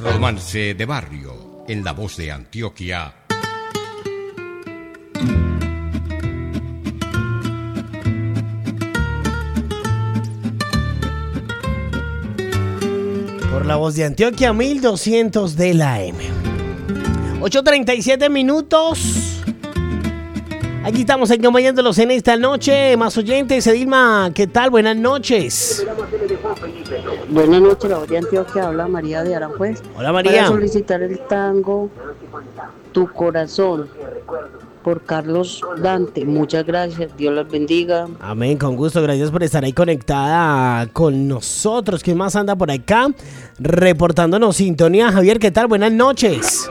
Romance de barrio, en la voz de Antioquia. Por la voz de Antioquia, 1200 de la AM. 8:37 minutos. Aquí estamos acompañándolos en esta noche. Más oyentes, Edilma, ¿qué tal? Buenas noches. Buenas noches, la voz de Antioquia, habla María de Aranjuez. Hola, María. Para solicitar el tango Tu Corazón por Carlos Dante. Muchas gracias, Dios los bendiga. Amén, con gusto, gracias por estar ahí conectada con nosotros. ¿Quién más anda por acá? Reportándonos sintonía. Javier, ¿qué tal? Buenas noches.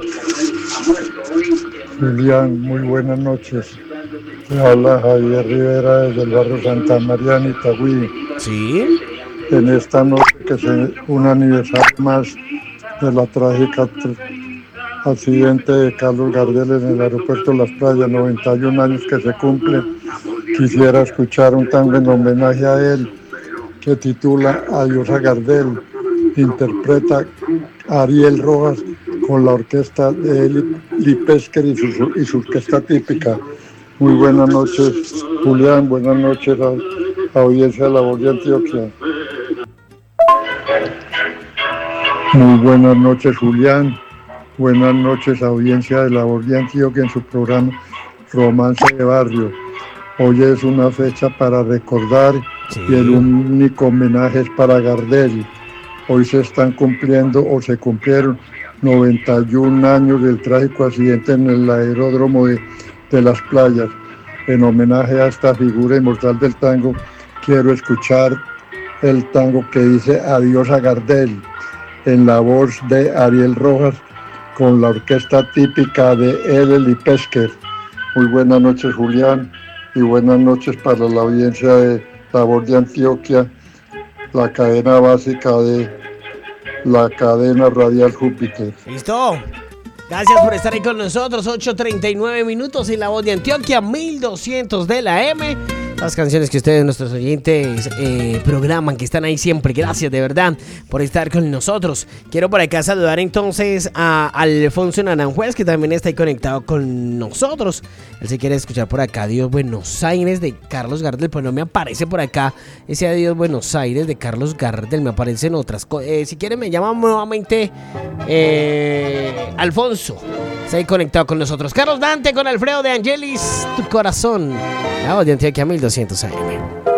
Julián, muy buenas noches. Te habla Javier Rivera desde el barrio Santa María en Itagüí. Sí. En esta noche que es un aniversario más de la trágica accidente de Carlos Gardel en el aeropuerto de Las Playas, 91 años que se cumple. Quisiera escuchar un tango en homenaje a él que titula Adiós a Gardel. Interpreta Ariel Rojas con la orquesta de Eli Pesquer y su orquesta típica. Muy buenas noches, Julián. Buenas noches a la audiencia de la voz de Antioquia. Muy buenas noches, Julián. Buenas noches, audiencia de la voz de Antioquia en su programa Romance de Barrio. Hoy es una fecha para recordar y el único homenaje es para Gardel. Hoy se están cumpliendo o se cumplieron 91 años del trágico accidente en el aeródromo de Las Playas. En homenaje a esta figura inmortal del tango, quiero escuchar el tango que dice Adiós a Gardel, en la voz de Ariel Rojas, con la orquesta típica de Eli Pesquer. Muy buenas noches, Julián, y buenas noches para la audiencia de la voz de Antioquia, la cadena básica de la cadena radial Júpiter. Listo. Gracias por estar ahí con nosotros. 8:39 minutos en la voz de Antioquia, 1200 de la M. Las canciones que ustedes, nuestros oyentes, programan, que están ahí siempre. Gracias de verdad por estar con nosotros. Quiero por acá saludar entonces a Alfonso Naranjuez, que también está ahí conectado con nosotros. Él se quiere escuchar por acá Adiós Buenos Aires de Carlos Gardel, pues no me aparece por acá ese Adiós Buenos Aires de Carlos Gardel, me aparecen otras cosas. Si quieren me llama nuevamente Alfonso. Está ahí conectado con nosotros. Carlos Dante con Alfredo de Angelis, Tu Corazón. La voz de Antioquia, 1200 AM.